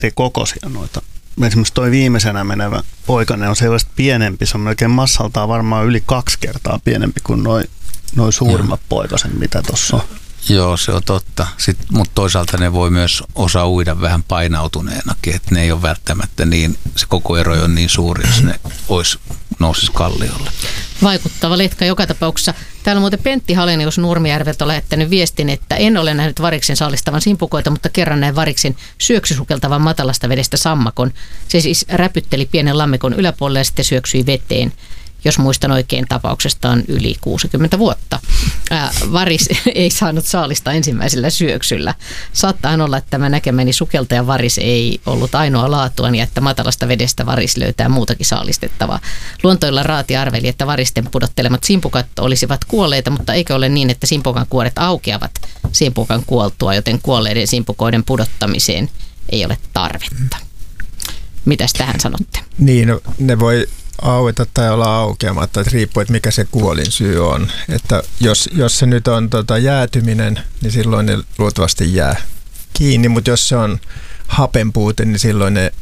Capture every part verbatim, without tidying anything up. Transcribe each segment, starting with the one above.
eri kokoisia noita. Esimerkiksi toi viimeisenä menevä poikainen on selvästi pienempi, se on melkein massaltaan varmaan yli kaksi kertaa pienempi kuin noi, noi suurimmat Joo. poikasen, mitä tuossa on. Joo, se on totta. Mutta toisaalta ne voi myös osaa uida vähän painautuneenakin, että ne ei ole välttämättä niin, se koko ero on niin suuri, jos ne olisi nousisi kalliolle. Vaikuttava letka joka tapauksessa. Täällä muuten Pentti Halenius Nurmijärveltä on lähettänyt viestin, että en ole nähnyt variksen saalistavan simpukoita, mutta kerran näin variksen syöksysukeltavan matalasta vedestä sammakon. Se siis räpytteli pienen lammikon yläpuolelle ja sitten syöksyi veteen. Jos muistan oikein, tapauksesta on yli kuusikymmentä vuotta. Ää, varis ei saanut saalista ensimmäisellä syöksyllä. Saattaa olla, että tämä näkemäni sukeltaja varis ei ollut ainoa laatua, niin että matalasta vedestä varis löytää muutakin saalistettavaa. Luontoilla Raati arveli, että varisten pudottelemat simpukat olisivat kuolleita, mutta eikö ole niin, että simpukan kuoret aukeavat simpukan kuoltua, joten kuolleiden simpukoiden pudottamiseen ei ole tarvetta. Mitäs tähän sanotte? Niin, no, ne voi aueta tai olla aukeamatta, että riippuu, että mikä se kuolin syy on. Että jos, jos se nyt on tota, jäätyminen, niin silloin ne luultavasti jää kiinni, mutta jos se on hapenpuute, niin silloin ne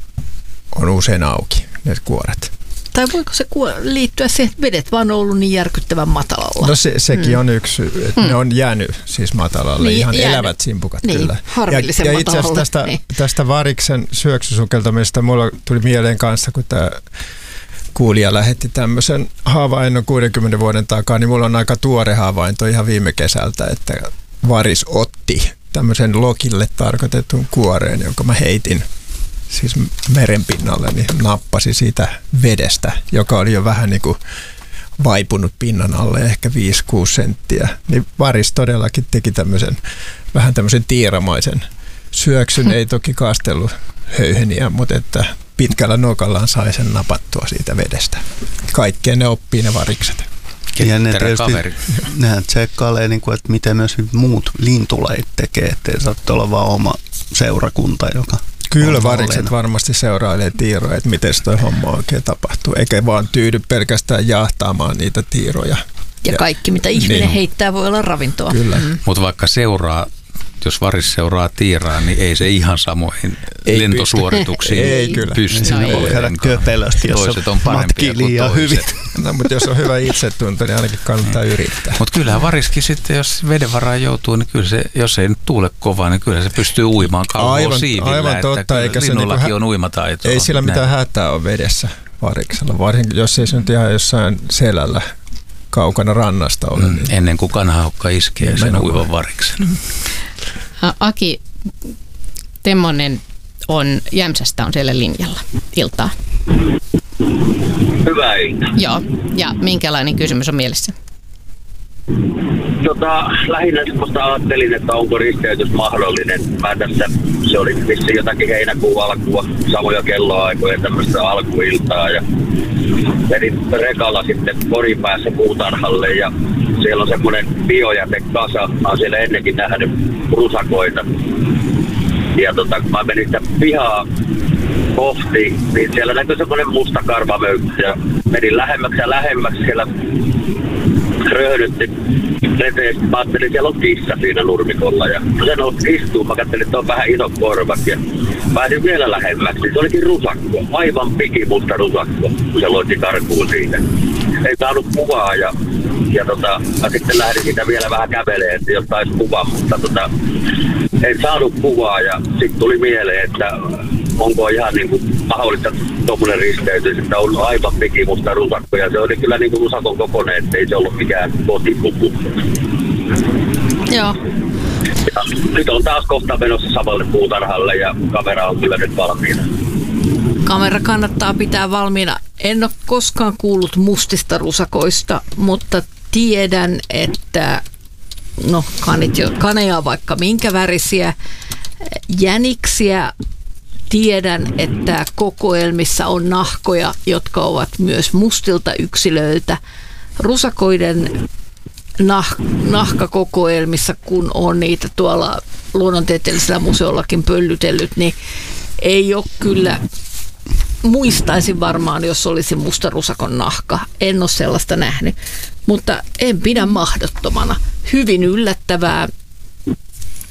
on usein auki, ne kuoret. Tai voiko se liittyä siihen, että vedet vaan on ollut niin järkyttävän matalalla? No se, sekin hmm. on yksi, että hmm. ne on jäänyt siis matalalle, niin, ihan jäänyt. Elävät simpukat niin, kyllä. Harvillisen ja, matalalle. Ja itse asiassa tästä, niin. tästä variksen syöksysukeltamista mulla tuli mieleen kanssa, kun tämä kuulija lähetti tämmöisen havainnon kuudenkymmenen vuoden takaa, niin mulla on aika tuore havainto ihan viime kesältä, että varis otti tämmöisen lokille tarkoitetun kuoreen, jonka mä heitin siis merenpinnalle, niin nappasi siitä vedestä, joka oli jo vähän niin kuin vaipunut pinnan alle, ehkä viisi kuusi senttiä. Niin varis todellakin teki tämmöisen, vähän tämmöisen tiiramaisen syöksyn, ei toki kastellut höyheniä, mutta että pitkällä nokallaan sai sen napattua siitä vedestä. Kaikkeen ne oppii ne varikset. Ja ne tietysti, nehän tsekkailee, niin kuin, että miten myös muut lintulajit tekee, ettei saatte olla vaan oma seurakunta, joka Kyllä varikset oleena. Varmasti seurailee tiiroja, että miten toi homma oikein tapahtuu, eikä vaan tyydy pelkästään jahtaamaan niitä tiiroja. Ja, ja kaikki, mitä ihminen niin heittää, voi olla ravintoa. Kyllä. Mm. Mutta vaikka seuraa, jos varis seuraa tiiraa, niin ei se ihan samoihin ei lentosuorituksiin pysty. Ei kyllä. pysty. No, voi käydä köpelösti, jos toiset on parempia kuin toiset. Hyvin. No, mutta jos on hyvä itsetunto, niin ainakin kannattaa yrittää. Mutta kyllähän variskin sitten, jos veden varaan joutuu, niin kyllä se, jos ei nyt tuule kovaa, niin kyllä se pystyy uimaan kauan siivillä. Aivan totta. Eikä linnullakin niinku, on uimataitoa. Ei sillä mitään hätää ole vedessä variksella, varsinkin jos ei se nyt ihan jossain selällä kaukana rannasta ole. Mm, niin ennen kuin kanahokka iskee sen uivan variksen. Mm. Aki Temmonen on Jämsästä, on siellä linjalla. Iltaa. Hyvää iltaa. Joo, ja minkälainen kysymys on mielessä? Tota, lähinnä semmoista ajattelin, että onko risteytys mahdollinen. Mä tässä, se oli vissiin jotakin heinäkuun alkua, samoja kelloaikoja, tämmöistä alkuiltaa. Ja menin rekalla sitten Porin päässä puutarhalle ja siellä on semmoinen biojätekasa. Mä oon siellä ennenkin nähnyt rusakoita. Ja tota, kun mä menin sitä pihaa kohti, niin siellä näkyi semmoinen musta karvamöykky ja menin lähemmäksi ja lähemmäksi siellä röhdytti reteesti. Mä ajattelin, että siellä on kissa siinä nurmikolla ja se nousi istuun. Mä katselin, että on vähän isot korvat ja pääsin vielä lähemmäksi. Se olikin rusakko, aivan pikimusta rusakko, kun se loitti karkuun siitä. Ei saanut kuvaa ja, ja tota, mä sitten lähdin siitä vielä vähän kävelemään, että jos taisi kuvaa, mutta tota, en saanut kuvaa ja sitten tuli mieleen, että onko ihan niin kuin mahdollista tuommoinen risteytys, että on aivan pikimusta rusakko ja se oli kyllä niin kuin rusakon kokoinen, että ei se ollut mikään kotipuku. Joo. Ja nyt on taas kohta menossa samalle puutarhalle ja kamera on kyllä nyt valmiina. Kamera kannattaa pitää valmiina. En ole koskaan kuullut mustista rusakoista, mutta tiedän, että no kanit jo, kaneja vaikka minkä värisiä, jäniksiä. Tiedän, että kokoelmissa on nahkoja, jotka ovat myös mustilta yksilöiltä. Rusakoiden nah, nahkakokoelmissa, kun on niitä tuolla luonnontieteellisellä museollakin pöllytellyt, niin ei ole kyllä, muistaisin varmaan, jos olisi musta rusakon nahka. En ole sellaista nähnyt, mutta en pidä mahdottomana. Hyvin yllättävää.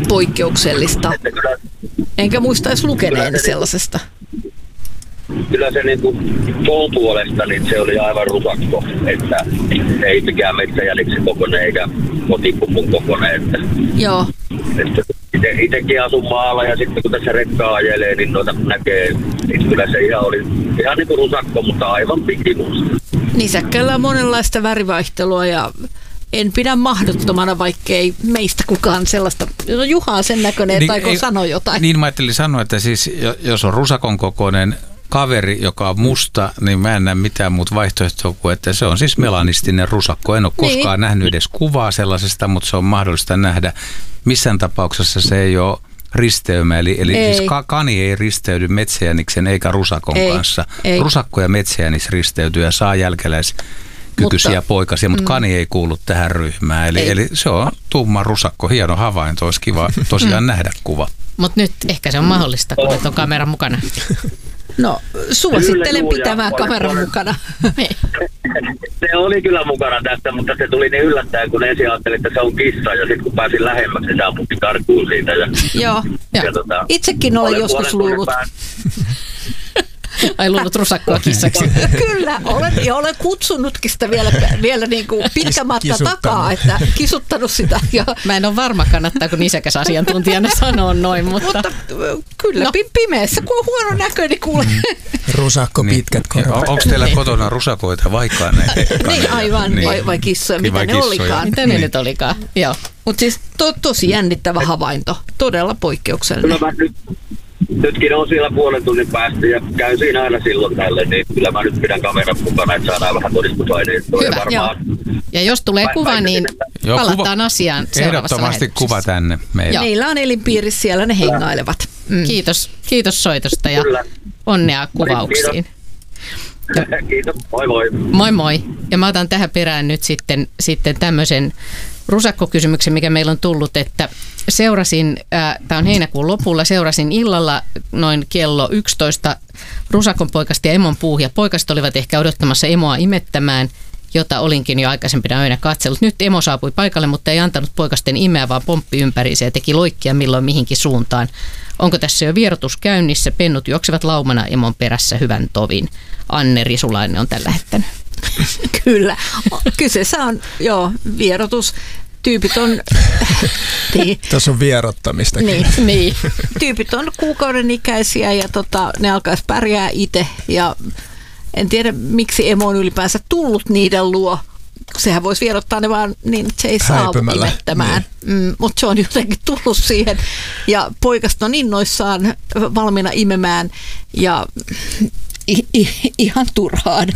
poikkeuksellista. Enkä muista edes lukeneeni sellaisesta. Kyllä se niin kuin tuon puolesta, niin se oli aivan rusakko, että ei mikään metsäjäniksen kokoinen eikä kotipupun kokoinen. Että, Joo. että ite, itekin asun maalla ja sitten kun tässä rekkaa ajelee, niin noita näkee, niin kyllä se ihan oli ihan niin kuin rusakko, mutta aivan pikimusta. Nisäkkäillä on monenlaista värivaihtelua ja en pidä mahdottomana, vaikkei meistä kukaan sellaista. No Juha on sen näköinen, että aiko sanoa jotain. Niin mä ajattelin sanoa, että siis jos on rusakon kokoinen kaveri, joka on musta, niin mä en näe mitään muuta vaihtoehtoa kuin, että se on siis melanistinen rusakko. En ole koskaan niin. nähnyt edes kuvaa sellaisesta, mutta se on mahdollista nähdä. Missään tapauksessa se ei ole risteymä, eli, eli ei. siis kani ei risteydy metsäjäniksen eikä rusakon ei. kanssa. Ei. Rusakko ja metsäjänis risteytyy ja saa jälkeläiskykyisiä mutta, poikasia, mutta mm. kani ei kuulu tähän ryhmään. Eli, eli se on tumma rusakko, hieno havainto, olisi kiva tosiaan nähdä kuva. Mutta nyt ehkä se on mahdollista, kun on kamera mukana. No, suosittelen pitämään kameran mukana. Se oli kyllä mukana tästä, mutta se tuli niin yllättäen, kun ensin ajattelin, että se on kissa, ja sitten kun pääsin lähemmäksi, niin se amputti karkuun siitä. Ja, Joo, ja tota, itsekin olen joskus luullut. Ai luullut rusakkoa kissaksi. Kyllä, olen, ja olen kutsunutkin sitä vielä, vielä niin kuin pitkä matka takaa, että kisuttanut sitä. Ja mä en ole varma, kannattaako nisäkäs asiantuntijana sanoa noin, mutta... mutta kyllä, no. pimeässä, kun on huono näkö, niin kuulee. Rusakko niin. pitkät korvat. Onko teillä kotona rusakoita vaikka näitä? Niin, aivan, niin. vai, vai kissoja, mitä vai ne kissoja. olikaan. Mitä ne niin. nyt olikaan, joo. Mutta siis to, tosi jännittävä havainto, todella poikkeuksellinen. Nytkin on siellä puolen tunnin päästä ja käyn siinä aina silloin tälle, niin kyllä mä nyt pidän kameran mukana, että saadaan vähän todistusaineistoa. Hyvä, varmaan... Ja jos tulee kuva, niin joo, palataan kuva, asiaan seuraavassa ehdottomasti kuva tänne meille. Meillä on elinpiirissä siellä, ne hengailevat. Mm. Kiitos, kiitos soitosta ja kyllä. onnea kuvauksiin. Kiitos. Ja, kiitos, moi moi. Moi moi. Ja mä otan tähän perään nyt sitten, sitten tämmöisen rusakkokysymyksen, mikä meillä on tullut, että seurasin, äh, tämä on heinäkuun lopulla, seurasin illalla noin kello yksitoista rusakon poikasta ja emon puuhia. Poikaset olivat ehkä odottamassa emoa imettämään, jota olinkin jo aikaisempina öinä katsellut. Nyt emo saapui paikalle, mutta ei antanut poikasten imeä, vaan pomppi ympäriinsä ja teki loikkia milloin mihinkin suuntaan. Onko tässä jo vierotus käynnissä? Pennut juoksevat laumana emon perässä hyvän tovin. Anne Risulainen on tällä lähettänyt. Kyllä. Kyseessä on joo, vierotus. Tyypit on... niin. Tässä on vierottamistakin. Niin, niin. Tyypit on kuukauden ikäisiä ja tota, ne alkaisi pärjää itse. Ja en tiedä, miksi emo on ylipäänsä tullut niiden luo. Sehän voisi vierottaa ne vaan niin, että se ei saa imettämään. Niin. Mm, mutta se on jotenkin tullut siihen. Ja poikast on innoissaan valmiina imemään ja i- i- ihan turhaan.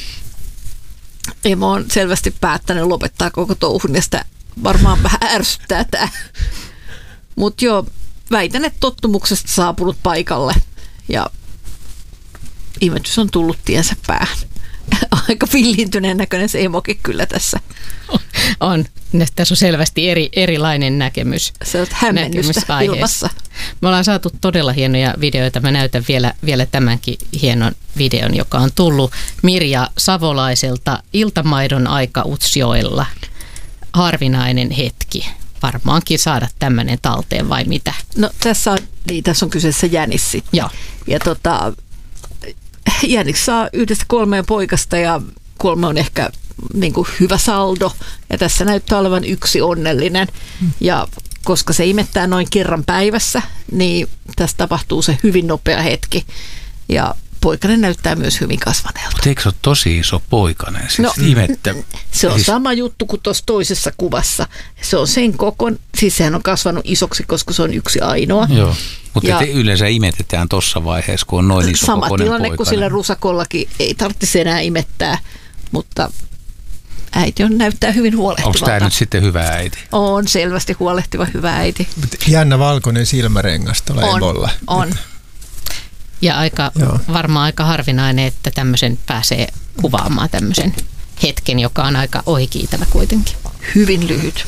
Emo on selvästi päättänyt lopettaa koko touhun ja sitä varmaan vähän ärsyttää tämä. Mutta joo, väitän, että tottumuksesta saapunut paikalle ja imetys on tullut tiensä päähän. Aika villiintyneen näköinen se emokin kyllä tässä. On. Tässä on selvästi eri, erilainen näkemys. Se on hämmennystä ilmassa. Me ollaan saatu todella hienoja videoita. Mä näytän vielä, vielä tämänkin hienon videon, joka on tullut Mirja Savolaiselta Iltamaidon aika Utsjoella. Harvinainen hetki. Varmaankin saada tämmöinen talteen vai mitä? No tässä on, niin, tässä on kyseessä jänis sitten. Joo. Ja tota, jänis saa yhdestä kolmeen poikasta ja kolme on ehkä niin kuin hyvä saldo. Ja tässä näyttää olevan yksi onnellinen. Hmm. Ja koska se imettää noin kerran päivässä, niin tässä tapahtuu se hyvin nopea hetki. Ja poikainen näyttää myös hyvin kasvaneelta. Mutta eikö se ole tosi iso poikainen? Siis no, imettä. Se on siis... sama juttu kuin tuossa toisessa kuvassa. Se on sen kokon, siis sehän on kasvanut isoksi, koska se on yksi ainoa. Joo, mutta yleensä imetetään tuossa vaiheessa, kun on noin iso sama kokoinen tilanne poikainen. kuin sillä rusakollakin, ei tarvitsisi enää imettää, mutta äiti on, näyttää hyvin huolehtivalta. Onko tämä nyt sitten hyvä äiti? On selvästi huolehtiva hyvä äiti. Jännä valkoinen silmärengas tuolla on, emolla. On. Ja aika, varmaan aika harvinainen, että tämmöisen pääsee kuvaamaan tämmöisen hetken, joka on aika ohikiitävä kuitenkin. Hyvin lyhyt.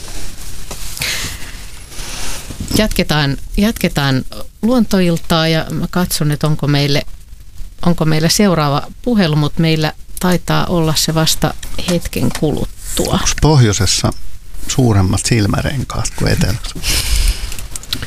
Jatketaan, jatketaan luontoiltaa ja mä katson, että onko meille, onko meillä seuraava puhelu, mutta meillä taitaa olla se vasta hetken kuluttua. Onko pohjoisessa suuremmat silmärenkaat kuin etelässä?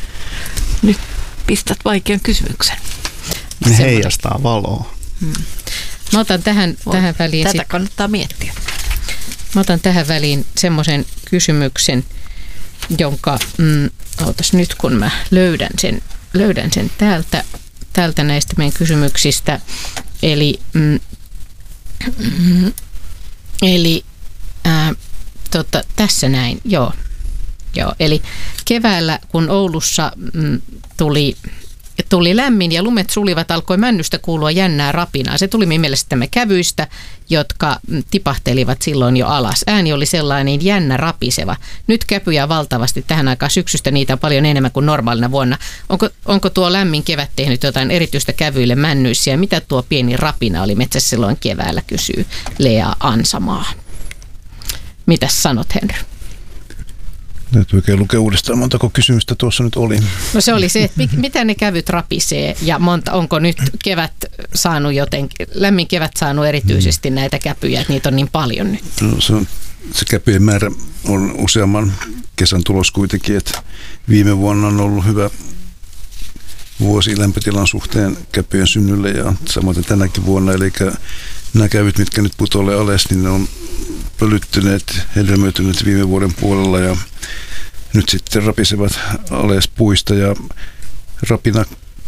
Nyt pistät vaikean kysymyksen. Ne heijastaa valoa. Hmm. Mä otan tähän, tähän väliin... Tätä sit, kannattaa miettiä. mä otan tähän väliin semmoisen kysymyksen, jonka... Mm, ootas nyt, kun mä löydän sen, löydän sen täältä, täältä näistä meidän kysymyksistä. Eli... Mm, mm, eli... Ää, tota, tässä näin, joo. Joo, eli keväällä, kun Oulussa mm, tuli, tuli lämmin ja lumet sulivat, alkoi männystä kuulua jännää rapinaa. Se tuli mielestämme kävyistä, jotka tipahtelivat silloin jo alas. Ääni oli sellainen jännä rapiseva. Nyt käpyjä valtavasti tähän aikaan syksystä, niitä on paljon enemmän kuin normaalina vuonna. Onko, onko tuo lämmin kevät tehnyt jotain erityistä kävyille männyissä ja mitä tuo pieni rapina oli metsässä silloin keväällä, kysyy Lea Ansamaa. Mitäs sanot, Henry? Täytyy oikein lukea uudestaan, montako kysymystä tuossa nyt oli. No se oli se, että mitä ne kävyt rapisee ja monta, onko nyt kevät saanut jotenkin, lämmin kevät saanut erityisesti näitä käpyjä, että niitä on niin paljon nyt. No, se, on, se käpyjen määrä on useamman kesän tulos kuitenkin, että viime vuonna on ollut hyvä vuosi lämpötilan suhteen käpyjen synnylle ja samoin tänäkin vuonna, eli nämä kävyt, mitkä nyt putoilee alas, niin ne on pölyttyneet, hedelmöityneet viime vuoden puolella ja nyt sitten rapisevat alas puista ja rapina,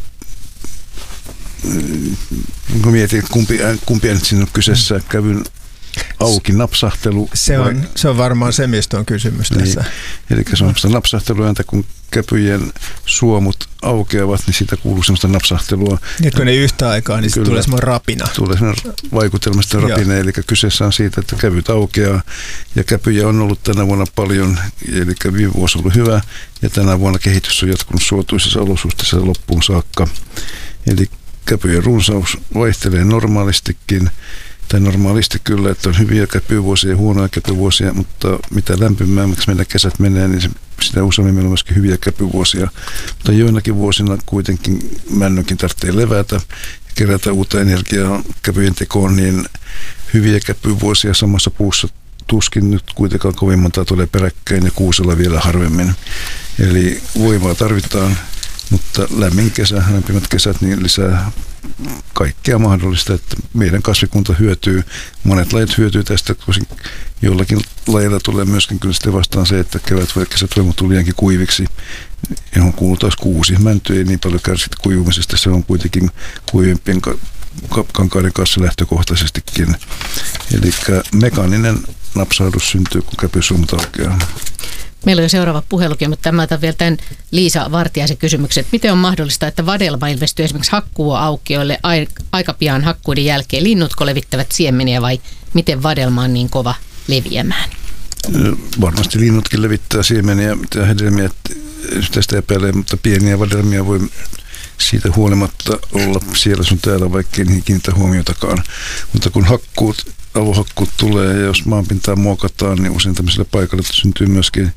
kun mietin, kumpi, kumpi nyt siinä on kyseessä, kävyn auki napsahtelu. Se on, vai? Se on varmaan se, mistä on kysymys niin, tässä. Eli se on sellaista napsahteluääntä, kun käpyjen suomut aukeavat, niin siitä kuuluu sellaista napsahtelua. Ja kun ne yhtä aikaa, niin tulee semmoinen rapina. Tulee semmoinen vaikutelmasta rapina, eli kyseessä on siitä, että kävyt aukeaa, ja käpyjä on ollut tänä vuonna paljon, eli viime vuosi on ollut hyvä, ja tänä vuonna kehitys on jatkunut suotuisissa olosuhteissa loppuun saakka. Eli käpyjen runsaus vaihtelee normaalistikin, tai normaalisti kyllä, että on hyviä käpyvuosia ja huonoja käpyvuosia, mutta mitä lämpimämmäksi meidän kesät menee, niin sitä useammin meillä on myöskin hyviä käpyvuosia. Mutta joinakin vuosina kuitenkin männönkin tarvitsee levätä ja kerätä uutta energiaa käpyjen tekoon, niin hyviä käpyvuosia samassa puussa tuskin nyt kuitenkaan kovin monta tulee peräkkäin ja kuusella vielä harvemmin. Eli voimaa tarvitaan, mutta lämmin kesä, lämpimät kesät niin lisää kaikkea mahdollista, että meidän kasvikunta hyötyy. Monet lajit hyötyy tästä, koska jollakin lajilla tulee myöskin kyllä sitten vastaan se, että kevät vai kesät voi muuttua liiankin kuiviksi, johon kuuluu taas kuusi. Mänty ei niin paljon kärsi kuivumisesta, se on kuitenkin kuivimpien kankaiden kanssa lähtökohtaisestikin. Eli mekaaninen napsahdus syntyy, kun käpysuomat aukeaa. Meillä on jo seuraava puhelukin, mutta mä otan vielä tämän Liisa Vartiaisen kysymyksen, että miten on mahdollista, että vadelma ilmestyy esimerkiksi hakkuuaukioille aika pian hakkuiden jälkeen? Linnutko levittävät siemeniä vai miten vadelma on niin kova leviämään? Varmasti linnutkin levittää siemeniä ja hedelmiä, tästä epäilee, mutta pieniä vadelmia voi siitä huolimatta olla siellä sun täällä, vaikka ei niihin kiinnitä huomiotakaan. Mutta kun hakkuut avohakkuut tulee ja jos maanpintaa muokataan, niin usein tämmöisellä paikalla syntyy myöskin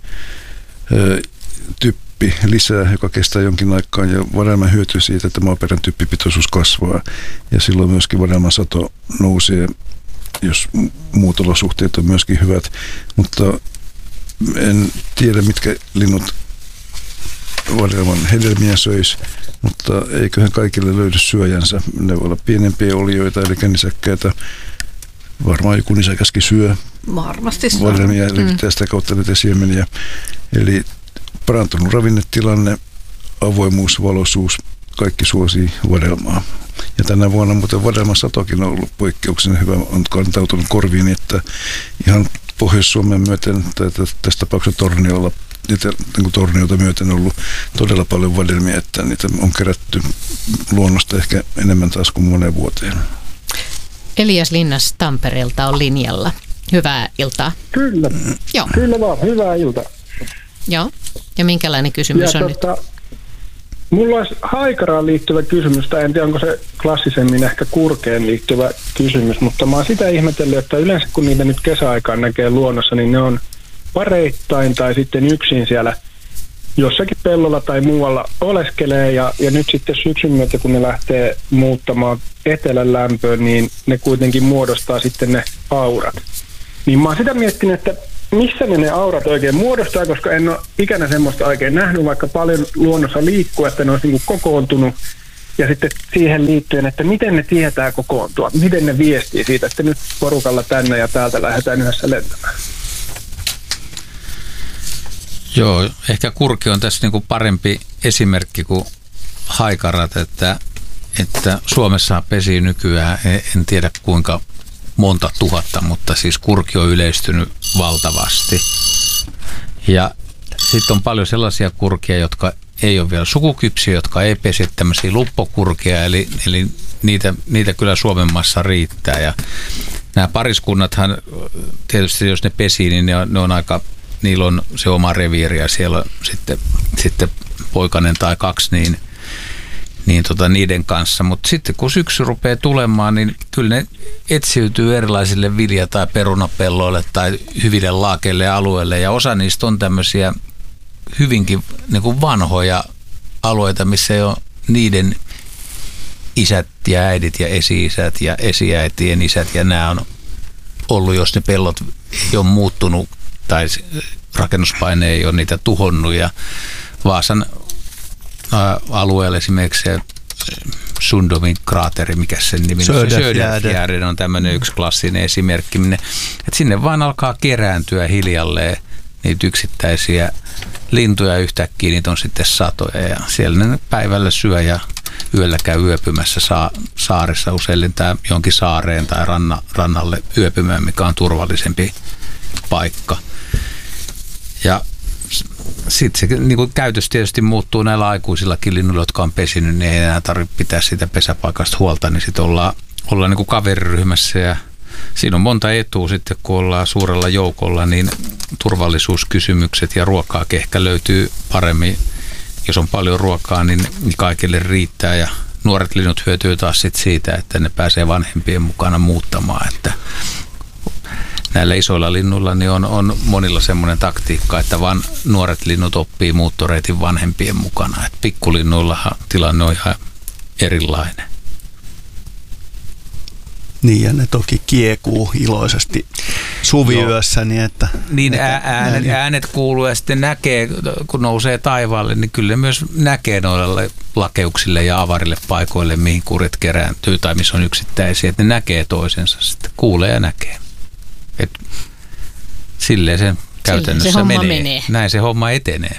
ö, typpi lisää, joka kestää jonkin aikaa ja vadelma hyötyy siitä, että maaperän typpipitoisuus kasvaa ja silloin myöskin vadelman sato nousee, jos muut olosuhteet on myöskin hyvät, mutta en tiedä mitkä linnut vadelman hedelmiä söisi, mutta eiköhän kaikille löydy syöjänsä. Ne voi olla pienempiä olioita eli nisäkkäitä. Varmaan joku nisäkäskin syö vadelmia ja levittää sitä kautta näitä siemeniä. Eli parantunut ravinnetilanne, avoimuus, valoisuus, kaikki suosii vadelmaa. Ja tänä vuonna muuten vadelman satokin on ollut poikkeuksellisen hyvä, on kantautunut korviin, että ihan Pohjois-Suomen myöten, tai tässä tapauksessa Torniolla, niin Torniota myöten on ollut todella paljon vadelmia, että niitä on kerätty luonnosta ehkä enemmän taas kuin moneen vuoteen. Elias Linnas Tampereelta on linjalla. Hyvää iltaa. Kyllä, Joo. Kyllä vaan, hyvää iltaa. Joo, ja minkälainen kysymys ja on tota, nyt? Mulla olisi haikaraan liittyvä kysymys, tai en tiedä onko se klassisemmin ehkä kurkeen liittyvä kysymys, mutta mä oon sitä ihmetellyt, että yleensä kun niitä nyt kesäaikaan näkee luonnossa, niin ne on pareittain tai sitten yksin siellä jossakin pellolla tai muualla oleskelee ja, ja nyt sitten syksyn myötä, kun ne lähtee muuttamaan etelän lämpöön, niin ne kuitenkin muodostaa sitten ne aurat. Niin mä oon sitä miettinyt, että missä ne, ne aurat oikein muodostaa, koska en ole ikänä semmoista oikein nähnyt, vaikka paljon luonnossa liikkuu, että ne olisi niin kuin kokoontunut. Ja sitten siihen liittyen, että miten ne tietää kokoontua, miten ne viestii siitä, että nyt porukalla tänne ja täältä lähdetään yhdessä lentämään. Joo, ehkä kurki on tässä niin kuin parempi esimerkki kuin haikarat, että, että Suomessa pesii nykyään, en tiedä kuinka monta tuhatta, mutta siis kurki on yleistynyt valtavasti. Ja sitten on paljon sellaisia kurkia, jotka ei ole vielä sukukypsiä, jotka ei pesi, tämmöisiä luppokurkia, eli, eli niitä, niitä kyllä Suomen maassa riittää. Ja nämä pariskunnathan, tietysti jos ne pesii, niin ne on, ne on aika, niillä on se oma reviiri ja siellä on sitten, sitten poikanen tai kaksi, niin, niin tota niiden kanssa. Mutta sitten kun syksy rupeaa tulemaan, niin kyllä ne etsiytyy erilaisille vilja- tai perunapelloille tai hyville laakeille ja alueille. Ja osa niistä on tämmöisiä hyvinkin niin kuin vanhoja alueita, missä ei ole niiden isät ja äidit ja esi-isät ja esiäitien isät. Ja nämä on ollut, jos ne pellot ei ole muuttunut tai rakennuspaine ei ole niitä tuhonnut. Ja Vaasan alueella esimerkiksi se Sundomin kraateri, mikä sen nimi on, Söderfjärden on tämmöinen yksi klassinen esimerkki, että sinne vaan alkaa kerääntyä hiljalleen niitä yksittäisiä lintuja yhtäkkiä, niitä on sitten satoja ja siellä ne päivällä syö ja yöllä käy yöpymässä saa, saarissa, usein lentää jonkin saareen tai ranna, rannalle yöpymään, mikä on turvallisempi paikka. Ja sitten se niin kuin käytös tietysti muuttuu näillä aikuisillakin linnuilla, jotka on pesinyt, niin ei enää tarvitse pitää sitä pesäpaikasta huolta, niin sitten ollaan, ollaan niin kuin kaveriryhmässä ja siinä on monta etua sitten, kun ollaan suurella joukolla, niin turvallisuuskysymykset ja ruokaakin ehkä löytyy paremmin. Jos on paljon ruokaa, niin kaikille riittää ja nuoret linnut hyötyy taas sit siitä, että ne pääsee vanhempien mukana muuttamaan. Että näillä isoilla linnuilla niin on, on monilla semmoinen taktiikka, että vaan nuoret linnut oppii muuttoreitin vanhempien mukana. Et pikkulinnuillahan tilanne on ihan erilainen. Niin, ja ne toki kiekuu iloisesti suviyössä. Niin, että niin äänet, äänet kuuluu ja sitten näkee, kun nousee taivaalle, niin kyllä myös näkee noille lakeuksille ja avarille paikoille, mihin kurjet kerääntyy tai missä on yksittäisiä, että ne näkee toisensa sitten, kuulee ja näkee. Et silleen se käytännössä se menee. menee. Näin se homma etenee.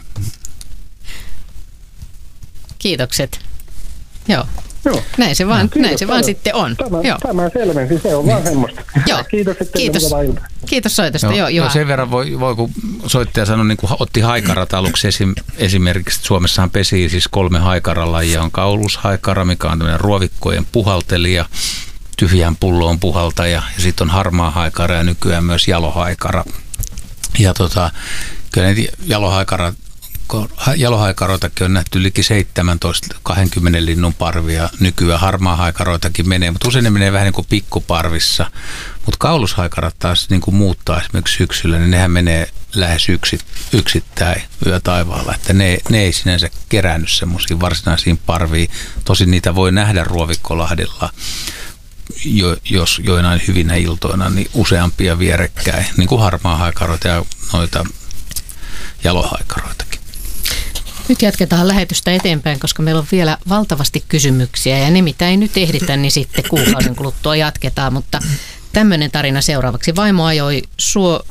Kiitokset. Joo. Joo. Näin se vaan, Kiitos, näin se vaan sitten on. Tämä, Joo. tämä selvensi, se on vaan semmoista. Joo. Kiitos, että Kiitos. Kiitos soitosta. Joo, Joo, Juha. no sen verran voi, voi kun soittaja sanoi, niin kun otti haikarat aluksi esim, esimerkiksi, Suomessahan pesii siis kolme haikaralajia. On kaulushaikara, mikä on tämmöinen ruovikkojen puhaltelija, tyhjään pulloon puhaltaja, ja sitten on harmaa haikara ja nykyään myös jalohaikara. Ja tota, kyllä ne jalohaikara Jalohaikaroitakin on nähty liki seitsemäntoista kaksikymmentä linnun parvia. Nykyään harmaa haikaroitakin menee, mutta usein ne menee vähän niin kuin pikkuparvissa. Mutta kaulushaikarat taas niin kuin muuttaa esimerkiksi syksyllä, niin nehän menee lähes yksit, yksittäin yötaivaalla. Että ne, ne ei sinänsä kerännyt semmoisiin varsinaisiin parviin. Tosin niitä voi nähdä Ruovikkolahdella, jo, jos joinain hyvinä iltoina, niin useampia vierekkäin, niin kuin harmaa haikaroita ja noita jalohaikaroitakin. Nyt jatketaan lähetystä eteenpäin, koska meillä on vielä valtavasti kysymyksiä ja ne, mitä ei nyt ehditä, niin sitten kuukauden kuluttua jatketaan. Mutta tämmöinen tarina seuraavaksi. Vaimo ajoi suo,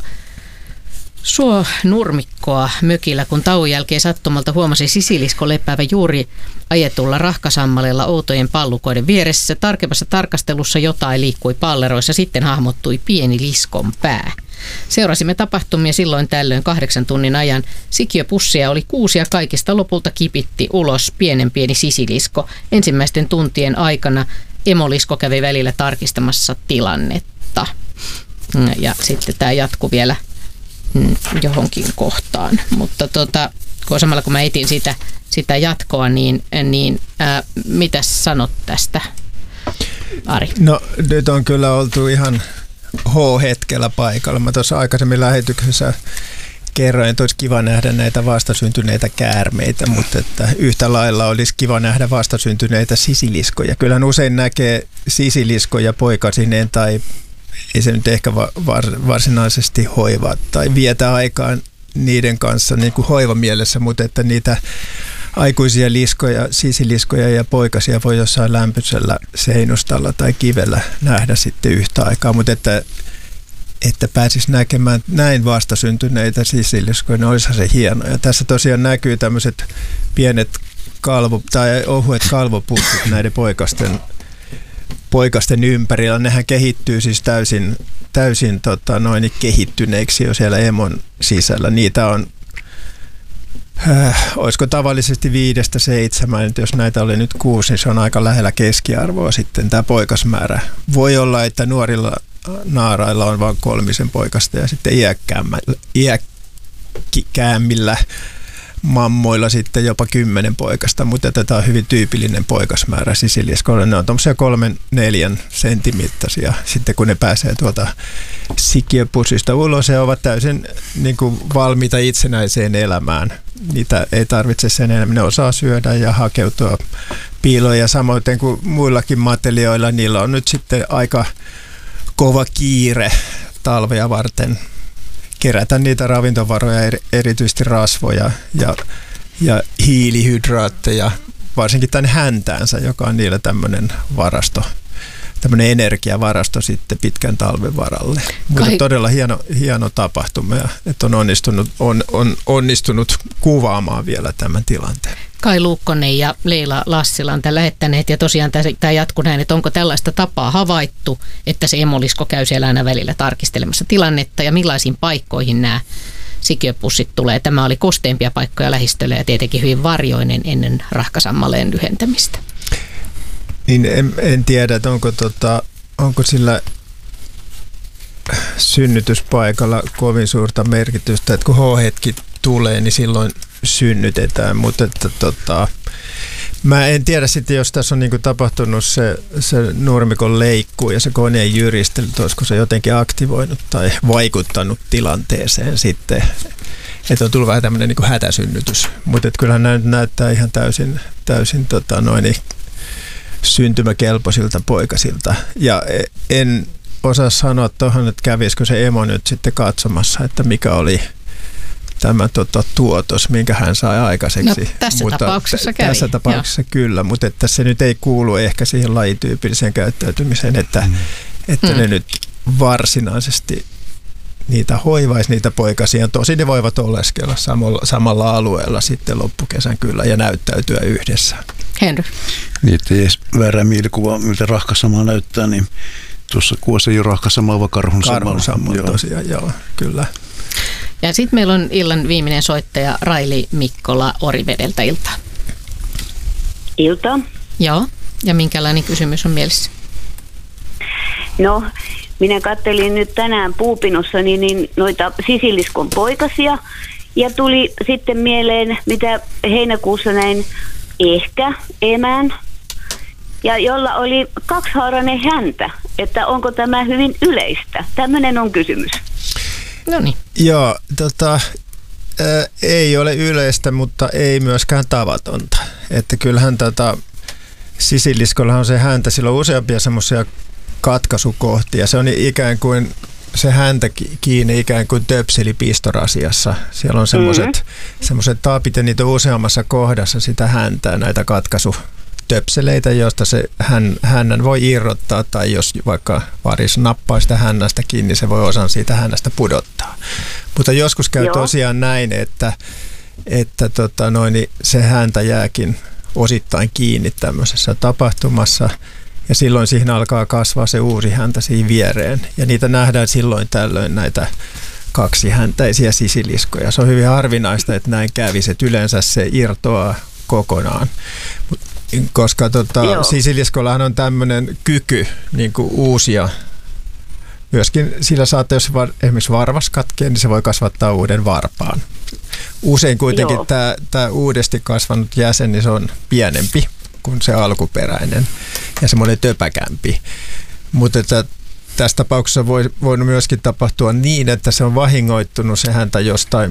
suo nurmikkoa mökillä, kun tauon jälkeen sattumalta huomasi sisilisko lepäävä juuri ajetulla rahkasammalella outojen pallukoiden vieressä. Tarkemmassa tarkastelussa jotain liikkui palleroissa, sitten hahmottui pieni liskon pää. Seurasimme tapahtumia silloin tällöin kahdeksan tunnin ajan. Sikiöpusseja oli kuusi ja kaikista lopulta kipitti ulos pienen pieni sisilisko. Ensimmäisten tuntien aikana emolisko kävi välillä tarkistamassa tilannetta. Ja sitten tämä jatkui vielä johonkin kohtaan. Mutta tota, kun samalla kun mä etin sitä, sitä jatkoa, niin, niin ää, mitäs sanot tästä, Ari? No nyt on kyllä oltu ihan H-hetkellä paikalla. Mä tuossa aikaisemmin lähetyksessä kerroin, että olisi kiva nähdä näitä vastasyntyneitä käärmeitä, mutta että yhtä lailla olisi kiva nähdä vastasyntyneitä sisiliskoja. Kyllähän usein näkee sisiliskoja poikasineen tai ei se nyt ehkä va- var- varsinaisesti hoivaa tai vietä aikaa niiden kanssa niin kuin hoivamielessä, mutta että niitä aikuisia liskoja, sisiliskoja ja poikasia voi jossain lämpöisellä seinustalla tai kivellä nähdä sitten yhtä aikaa, mutta että, että pääsisi näkemään näin vastasyntyneitä sisiliskoja, niin olisihan se hieno. Ja tässä tosiaan näkyy tämmöiset pienet kalvo, tai ohuet kalvopussit näiden poikasten, poikasten ympärillä. Nehän kehittyy siis täysin, täysin tota, noin kehittyneiksi jo siellä emon sisällä. Niitä on Äh, olisiko tavallisesti viidestä seitsemään, jos näitä oli nyt kuusi, niin se on aika lähellä keskiarvoa sitten tämä poikasmäärä. Voi olla, että nuorilla naarailla on vain kolmisen poikasta ja sitten iäkkäämmillä mammoilla sitten jopa kymmenen poikasta, mutta tätä on hyvin tyypillinen poikasmäärä sisiliskoilla. Ne on tuommoisia kolmen, neljän sentimittaisia. Sitten kun ne pääsee tuolta sikiöpussista ulos, he ovat täysin niin kuin valmiita itsenäiseen elämään. Niitä ei tarvitse sen enemmän. Ne osaa syödä ja hakeutua piiloon. Ja samoin kuin muillakin matelioilla, niillä on nyt sitten aika kova kiire talvea varten kerätä niitä ravintovaroja, erityisesti rasvoja ja, ja hiilihydraatteja, varsinkin tänne häntäänsä, joka on niillä tämmöinen varasto, tämmöinen energiavarasto sitten pitkän talven varalle. Mutta todella hieno, hieno tapahtuma, ja että on onnistunut, on, on onnistunut kuvaamaan vielä tämän tilanteen. Kai Luukkonen ja Leila Lassila on tämän lähettäneet, ja tosiaan tämä jatkuu näin, että onko tällaista tapaa havaittu, että se emolisko käy siellä aina välillä tarkistelemassa tilannetta, ja millaisiin paikkoihin nämä sikiöpussit tulee. Tämä oli kosteimpia paikkoja lähistöllä ja tietenkin hyvin varjoinen ennen rahkasammaleen lyhentämistä. Niin en, en tiedä, että onko, tota, onko sillä synnytyspaikalla kovin suurta merkitystä, että kun H-hetki tulee, niin silloin synnytetään, mutta että tota, mä en tiedä sitten, jos tässä on niinku tapahtunut se, se nurmikon leikku ja se koneen jyristely, olisiko se jotenkin aktivoinut tai vaikuttanut tilanteeseen sitten, että on tullut vähän tämmöinen niinku hätäsynnytys, mutta kyllähän nämä näyttää ihan täysin, täysin tota noin, syntymäkelpoisilta poikasilta, ja en osaa sanoa tuohon, että kävisikö se emo nyt sitten katsomassa, että mikä oli tämä tota, tuotos, minkä hän sai aikaiseksi. No, tässä mutta tapauksessa kävi. Tässä tapauksessa Joo. kyllä, mutta että se nyt ei kuulu ehkä siihen lajityypilliseen käyttäytymiseen, että, mm. että mm. ne nyt varsinaisesti niitä hoivaisi niitä poikasia. Tosin ne voivat oleskella samalla, samalla alueella sitten loppukesän kyllä ja näyttäytyä yhdessä. Henry. Niin, ettei edes väärää mielikuvaa, miltä rahkasamaa näyttää, niin tuossa kuvassa ei ole rahkasamaa, vaan karhun samalla. Karhun samalla tosiaan, joo, kyllä. Ja sitten meillä on illan viimeinen soittaja Raili Mikkola Orivedeltä. Iltaa. Iltaa. Joo, ja minkälainen kysymys on mielessä? No, minä kattelin nyt tänään puupinossa niin, niin noita sisiliskon poikasia ja tuli sitten mieleen, mitä heinäkuussa näin ehkä emän, ja jolla oli kaksihaarainen häntä, että onko tämä hyvin yleistä? Tämmöinen on kysymys. No niin. Joo, tota, ä, ei ole yleistä, mutta ei myöskään tavatonta. Että kyllähän tota, sisiliskolla on se häntä, sillä on useampia semmoisia katkaisukohtia. Se on ikään kuin se häntä kiinni ikään kuin töpselipistorasiassa. Siellä on semmoiset mm-hmm. semmoiset taapit ja niitä on useammassa kohdassa sitä häntää, näitä katkaisutöpseleitä, joista se hän, hännän voi irrottaa, tai jos vaikka varis nappaa sitä hännästä kiinni, niin se voi osan siitä hännästä pudottaa. Mutta joskus käy Joo. tosiaan näin, että, että tota noin, niin se häntä jääkin osittain kiinni tämmöisessä tapahtumassa, ja silloin siihen alkaa kasvaa se uusi häntä siihen viereen. Ja niitä nähdään silloin tällöin näitä kaksihäntäisiä sisiliskoja. Se on hyvin harvinaista, että näin kävisi, että yleensä se irtoaa kokonaan. Koska tota, sisiliskollahan on tämmöinen kyky niin kuin uusia. Myöskin sillä saattaa, jos var, esimerkiksi varvas katkee, niin se voi kasvattaa uuden varpaan. Usein kuitenkin tämä, tämä uudesti kasvanut jäsen, niin se on pienempi kuin se alkuperäinen ja semmoinen töpäkämpi. Mutta että tässä tapauksessa voi, voi myöskin tapahtua niin, että se on vahingoittunut se häntä jostain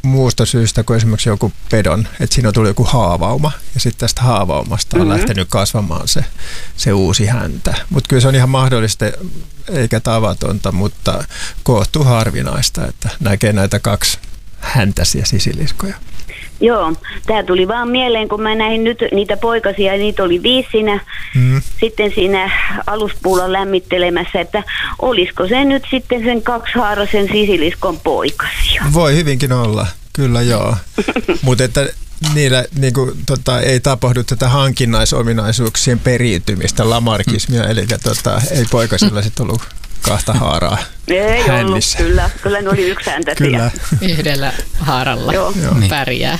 muusta syystä kuin esimerkiksi joku pedon, että siinä on tullut joku haavauma ja sitten tästä haavaumasta on mm-hmm. lähtenyt kasvamaan se, se uusi häntä. Mutta kyllä se on ihan mahdollista eikä tavatonta, mutta kohtuu harvinaista, että näkee näitä kaksi häntäisiä sisiliskoja. Joo, tämä tuli vaan mieleen, kun mä näin nyt niitä poikasia, ja niitä oli viisi siinä, mm. sitten siinä aluspuulla lämmittelemässä, että olisiko se nyt sitten sen kaksihaaraisen sisiliskon poikasia? Voi hyvinkin olla, kyllä joo. Mutta että niillä niin kuin, tota, ei tapahdu tätä hankinnaisominaisuuksien periytymistä, lamarkismia, eli tota, ei poikasilla sitten ollut kahta haaraa ei hännissä. Ollut, kyllä. Kyllä ne oli yksi häntä. Kyllä. Yhdellä haaralla Joo. pärjää.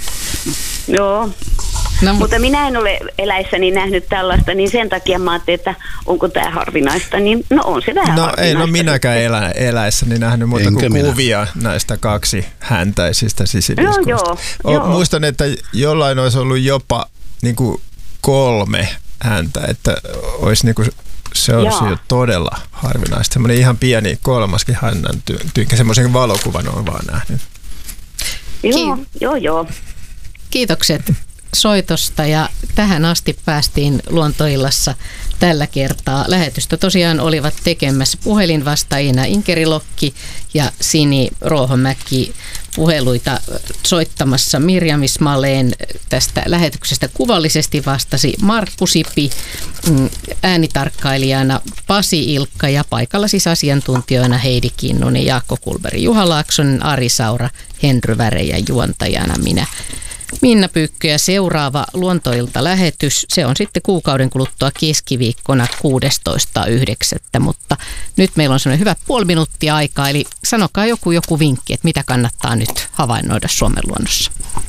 Joo. No, mutta minä en ole eläissäni nähnyt tällaista, niin sen takia mä ajattelin, että onko tämä harvinaista, niin no on se vähän no, harvinaista. Ei, no minäkään elä, eläissäni nähnyt muuta Enkä kuin minä. kuvia näistä kaksi häntäisistä sisiliskoista. Joo, joo, joo. Muistan, että jollain olisi ollut jopa niin kuin kolme häntä, että olisi niin kuin, se olisi jo todella harvinaista. Semmoinen ihan pieni kolmaskin hännän tyynkä, semmoisen valokuvan on vaan nähnyt. Joo, joo, joo. Kiitokset soitosta ja tähän asti päästiin Luontoillassa tällä kertaa. Lähetystä tosiaan olivat tekemässä puhelinvastaajina Inkeri Lokki ja Sini Ruohomäki, puheluita soittamassa Mirjam Ismaleen. Tästä lähetyksestä kuvallisesti vastasi Markku Sipi, äänitarkkailijana Pasi Ilkka ja paikalla siis asiantuntijoina Heidi Kinnunen, Jaakko Kulberi, Juha Laaksonen, Ari Saura, Henry Väre ja juontajana minä, Minna Pyykkö. Ja seuraava Luontoilta-lähetys, se on sitten kuukauden kuluttua keskiviikkona kuudestoista yhdeksättä mutta nyt meillä on semmoinen hyvä puoli minuuttia aikaa, eli sanokaa joku joku vinkki, että mitä kannattaa nyt havainnoida Suomen luonnossa.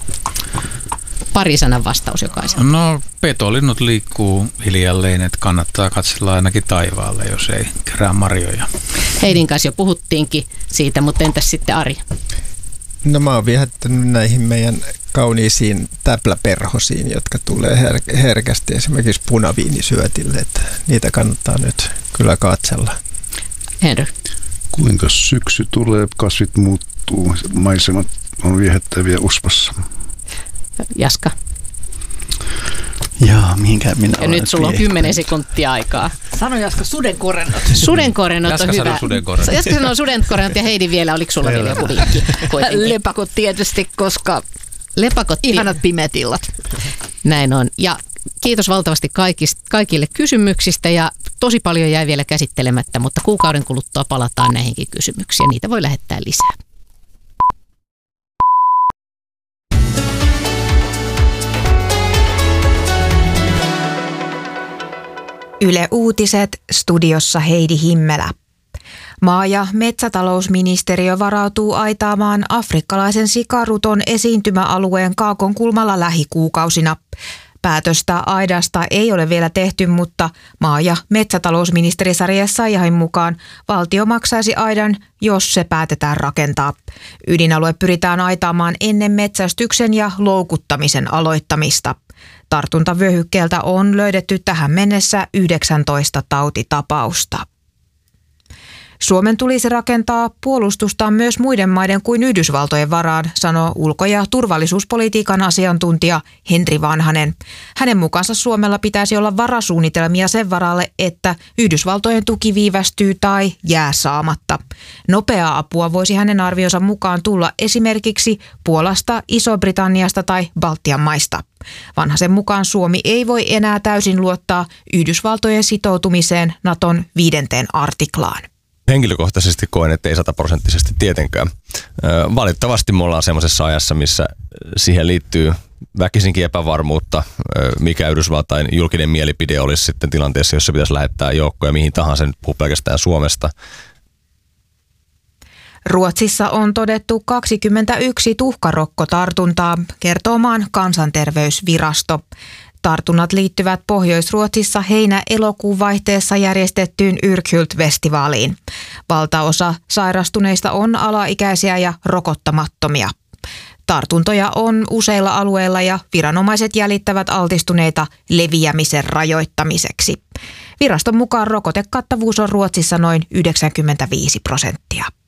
Pari sanan vastaus jokaisen. No, petolinnut liikkuu hiljalleen, että kannattaa katsella ainakin taivaalle, jos ei kerää marjoja. Heidin kanssa jo puhuttiinkin siitä, mutta entäs sitten Ari? No mä oon viehättänyt näihin meidän kauniisiin täpläperhosiin, jotka tulee her- herkästi esimerkiksi punaviinisyötille, että niitä kannattaa nyt kyllä katsella. Henry. Kuinka syksy tulee, kasvit muuttuu, maisemat on viehättäviä uspassa. Jaska. Jaa, mihinkään minä Ja nyt sulla on kymmenen sekuntia aikaa. Sano Jaska sudenkorennot. Sudenkorennot on Jaska hyvä. sanoo sudenkorennot. Jaska sanoo sudenkorennot ja Heidi vielä, oliko sulla vielä joku vinkki? Lepakot tietysti, koska Lepakot. ihanat pimeät illat. Näin on. Ja kiitos valtavasti kaikista, kaikille kysymyksistä ja tosi paljon jäi vielä käsittelemättä, mutta kuukauden kuluttua palataan näihinkin kysymyksiin. Niitä voi lähettää lisää. Yle Uutiset, studiossa Heidi Himmelä. Maa- ja metsätalousministeriö varautuu aitaamaan afrikkalaisen sikaruton esiintymäalueen Kaakonkulmalla lähikuukausina. Päätöstä aidasta ei ole vielä tehty, mutta maa- ja metsätalousministeri Sari Essayahin mukaan valtio maksaisi aidan, jos se päätetään rakentaa. Ydinalue pyritään aitaamaan ennen metsästyksen ja loukuttamisen aloittamista. Tartuntavyöhykkeeltä on löydetty tähän mennessä yhdeksäntoista tautitapausta. Suomen tulisi rakentaa puolustustaan myös muiden maiden kuin Yhdysvaltojen varaan, sanoo ulko- ja turvallisuuspolitiikan asiantuntija Henri Vanhanen. Hänen mukaansa Suomella pitäisi olla varasuunnitelmia sen varalle, että Yhdysvaltojen tuki viivästyy tai jää saamatta. Nopeaa apua voisi hänen arvionsa mukaan tulla esimerkiksi Puolasta, Iso-Britanniasta tai Baltian maista. Vanhasen mukaan Suomi ei voi enää täysin luottaa Yhdysvaltojen sitoutumiseen Naton viidenteen artiklaan. Henkilökohtaisesti koen, että ei sataprosenttisesti tietenkään. Valitettavasti me ollaan semmoisessa ajassa, missä siihen liittyy väkisinkin epävarmuutta, mikä Yhdysvaltain julkinen mielipide olisi sitten tilanteessa, jossa pitäisi lähettää joukkoja mihin tahansa, nyt puhuu pelkästään Suomesta. Ruotsissa on todettu kaksikymmentäyksi tuhkarokkotartuntaa, kertoo maan kansanterveysvirasto. Tartunnat liittyvät Pohjois-Ruotsissa heinä-elokuun vaihteessa järjestettyyn Yrkhult-festivaaliin. Valtaosa sairastuneista on alaikäisiä ja rokottamattomia. Tartuntoja on useilla alueilla ja viranomaiset jäljittävät altistuneita leviämisen rajoittamiseksi. Viraston mukaan rokotekattavuus on Ruotsissa noin yhdeksänkymmentäviisi prosenttia.